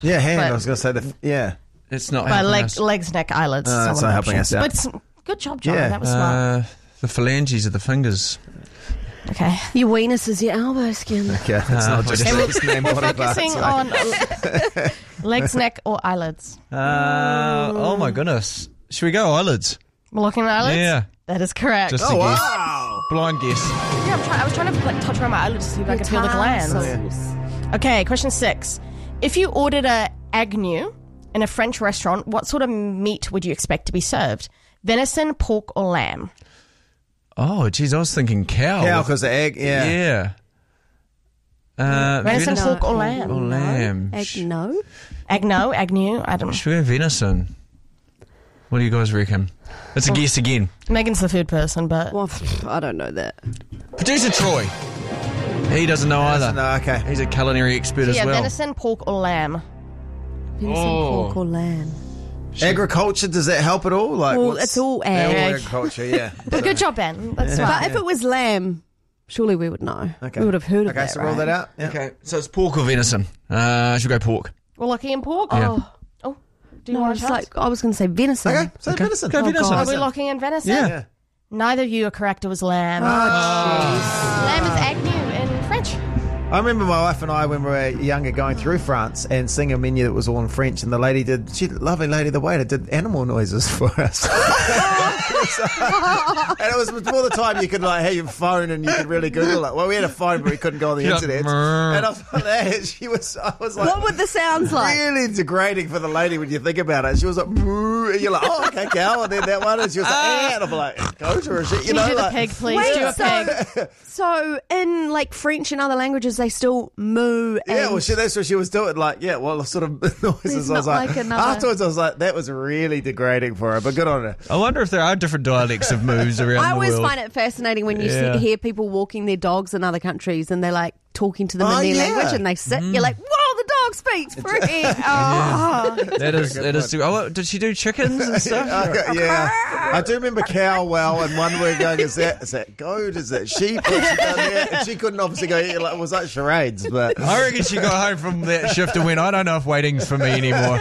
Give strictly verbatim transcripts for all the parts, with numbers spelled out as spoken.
Yeah, hand. But- I was going to say the yeah. It's not By helping leg, us. legs, neck, eyelids. No, some it's of the not helping options. us out. But it's, good job, John. Yeah. That was smart. Uh, the phalanges of the fingers. Okay. Your weenus is your elbow skin. Okay, it's not just Okay, we're, legs, name, we're body parts. focusing on legs, neck, or eyelids. Uh, oh my goodness. Should we go eyelids? We're looking at eyelids? Yeah. That is correct. Just Oh, a guess. wow. Blind guess. Yeah, I'm try- I was trying to like, touch around my eyelids to see if I could feel the glands. Okay, question six. If you ordered a agnew in a French restaurant, what sort of meat would you expect to be served? Venison, pork, or lamb? Oh, geez, I was thinking cow. Yeah, because the egg, yeah. Yeah. Uh, Venison, venison pork, or lamb? or lamb. Egg, no. Agno, agnew, I don't know. Should we go venison? What do you guys reckon? It's a guess again. Megan's the food person, but Well, pff, I don't know that. Producer Troy. He doesn't know either. No, okay. He's a culinary expert as yeah, well. venison, pork, or lamb. Venison, Oh. pork, or lamb. Agriculture, does that help at all? Like, Well, what's- it's all Yeah, all egg. agriculture, yeah. But good job, Ben. That's But smart. if it was lamb, surely we would know. Okay. We would have heard of Okay, that, so roll right? that out. Yeah. Okay, so it's pork or venison? Uh, should we go pork? We're locking in pork? Yeah. Oh. Oh. Do you No, I want was to like, I was going to say venison. Okay, so venison. Go venison. Are we locking in venison? Yeah. Yeah. Neither of you are correct. It was lamb. Oh, Lamb is agnew in French. I remember my wife and I, when we were younger, going through France and seeing a menu that was all in French, and the lady did, she, lovely lady, the waiter, did animal noises for us. And it was before the time you could like have your phone and you could really Google it. Well, we had a phone, but we couldn't go on the Yeah. internet. Mrrr. And I was like, that, she was, I was like, What would the sounds like? really degrading for the lady when you think about it. She was like, "Moo," and you're like, oh, okay, cow, and then that one, and she was like, eh, and I'm like, go to her, shit, you Can know, you do the like, pig, please? Wait, do a so- pig. So in like French and other languages, they still moo. And yeah, well, she, that's what she was doing. Like, yeah, well, sort of noises. There's I was not like, like another- afterwards, I was like, that was really degrading for her, but good on her. I wonder if there are different dialects of moves around I the always world. find it fascinating when you Yeah. see, hear people walking their dogs in other countries and they're like talking to them Oh, in their yeah. language and they sit. Mm. You're like, whoa, the dog speaks free. Oh. That is, that is. Oh, what, did she do chickens and stuff? I- yeah, I do remember cow well, and one we're going, is that is that goat? Is that sheep? What's she done there? And she couldn't obviously go. yeah, Like, it was like charades, but I reckon she got home from that shift and went, I don't know if waiting's for me anymore.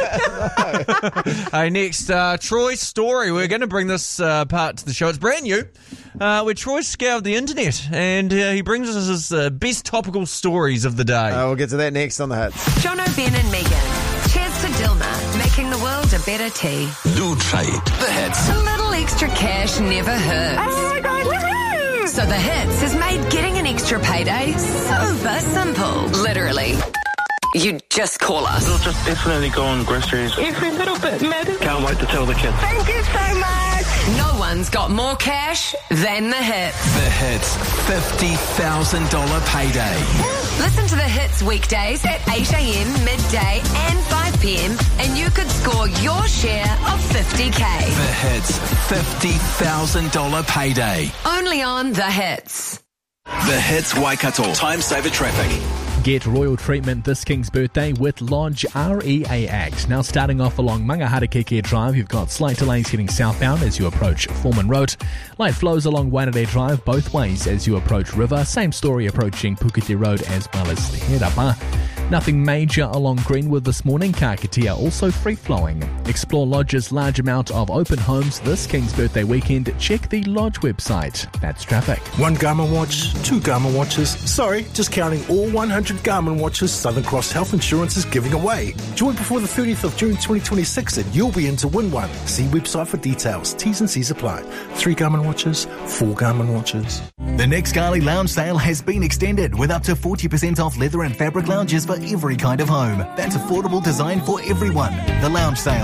Hey, next, uh, Troy's story. We're going to bring this uh, part to the show. It's brand new. Uh, where Troy scoured the internet and uh, he brings us his uh, best topical stories of the day. uh, we'll get to that next on the hits. Jono, Ben and Megan. Cheers to Dilma, making the world a better tea. New trade. The hits. A little extra cash never hurts. Oh my God, woohoo! So the hits has made getting an extra payday super simple. Literally. You just call us. We'll just definitely go on groceries. Every little bit matters. Can't wait to tell the kids. Thank you so much. No one's got more cash than the hits. The hits. fifty thousand dollars payday. Listen to the hits weekdays at eight a.m, midday and five p.m. and you could score your share of fifty K. The hits. fifty thousand dollars payday. Only on the hits. The hits Waikato. Time saver traffic. Get royal treatment this King's birthday with Lodge R E A Act. Now starting off along Mangaharakeke Drive, you've got slight delays heading southbound as you approach Foreman Road. Light flows along Wairere Drive both ways as you approach River. Same story approaching Puketi Road as well as Herapa. Nothing major along Greenwood this morning. Kakatia also free-flowing. Explore Lodge's large amount of open homes this King's birthday weekend. Check the Lodge website. That's traffic. One Garmin watch, two Garmin watches. Sorry, just counting all one hundred Garmin watches Southern Cross Health Insurance is giving away. Join before the thirtieth of June twenty twenty-six and you'll be in to win one. See website for details. T's and C's apply. Three Garmin watches, four Garmin watches. The Nick Scarley Lounge sale has been extended with up to forty percent off leather and fabric lounges for every kind of home. That's affordable design for everyone. The Lounge sale.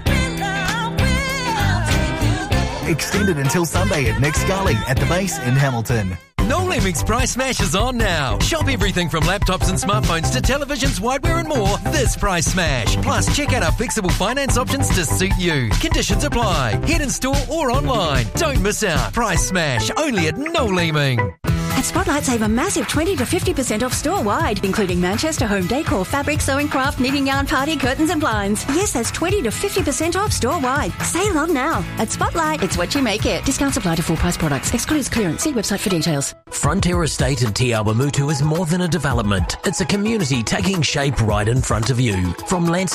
Extended until Sunday at Nick Scarley at the base in Hamilton. No Limits Price Smash is on now. Shop everything from laptops and smartphones to televisions, whiteware and more this Price Smash. Plus, check out our flexible finance options to suit you. Conditions apply. Head in store or online. Don't miss out. Price Smash only at No Leeming. It's Spotlight, save a massive twenty to fifty percent off store-wide, including Manchester home decor, fabric, sewing craft, knitting yarn, party, curtains and blinds. Yes, that's twenty to fifty percent off store-wide. Sale on now. At Spotlight, it's what you make it. Discounts apply to full-price products. Excludes clearance. See website for details. Frontier Estate in Te Awamutu is more than a development. It's a community taking shape right in front of you. From landscape